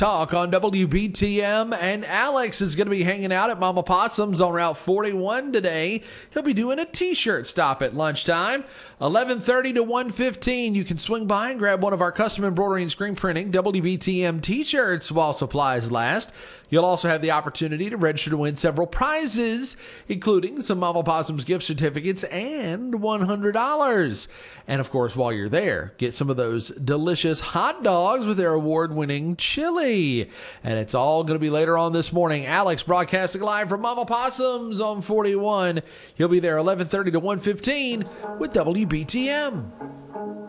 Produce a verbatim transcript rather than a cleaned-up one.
Talk on W B T M, and Alex is going to be hanging out at Mama Possum's on Route forty-one today. He'll be doing a t-shirt stop at lunchtime, eleven thirty to one fifteen. You can swing by and grab one of our custom embroidery and screen printing W B T M t-shirts while supplies last. You'll also have the opportunity to register to win several prizes, including some Mama Possum's gift certificates and one hundred dollars. And of course, while you're there, get some of those delicious hot dogs with their award-winning chili. And it's all going to be later on this morning. Alex broadcasting live from Mama Possum's on forty-one. He'll be there eleven thirty to one fifteen with W B T M.